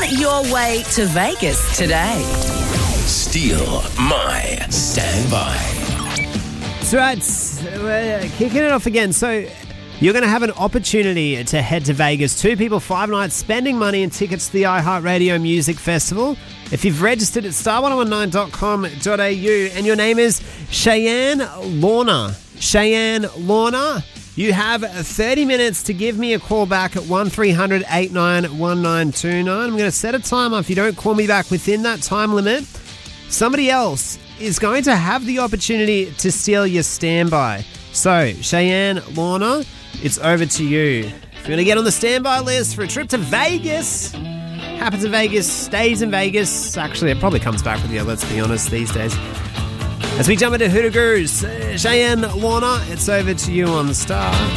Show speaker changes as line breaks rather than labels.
your way to Vegas today.
Steal My Standby.
That's right. We're kicking it off again. So you're going to have an opportunity to head to Vegas. 2 people, 5 nights, spending money and tickets to the iHeartRadio Music Festival. If you've registered at star1019.com.au and your name is Cheyenne Lorna. Cheyenne Lorna, you have 30 minutes to give me a call back at 1300 89 1929. I'm going to set a timer. If you don't call me back within that time limit, somebody else is going to have the opportunity to steal your standby. So, Cheyenne Lorna, it's over to you. If you're going to get on the standby list for a trip to Vegas, happens in Vegas, stays in Vegas. Actually, it probably comes back with you, let's be honest, these days. As we jump into Hoodoo Gurus, Cheyenne Lorna, it's over to you on the Star.